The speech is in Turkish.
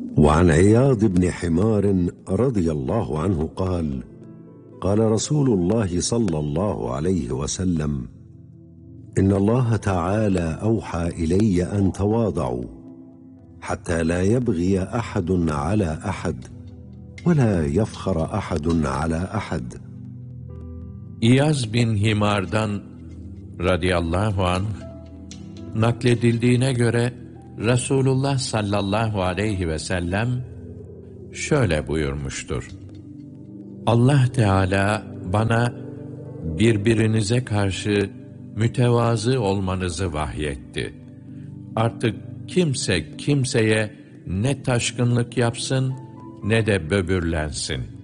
وعن عياض بن حمار رضي الله عنه قال: قال رسول الله صلى الله عليه وسلم: إن الله تعالى أوحى إلي أن تواضعوا حتى لا يبغي أحد على أحد ولا يفخر أحد على أحد. İyaz bin Himar'dan radıyallahu anh nakledildiğine göre Resulullah sallallahu aleyhi ve sellem şöyle buyurmuştur: Allah Teala bana birbirinize karşı mütevazı olmanızı vahyetti. Artık kimse kimseye ne taşkınlık yapsın ne de böbürlensin.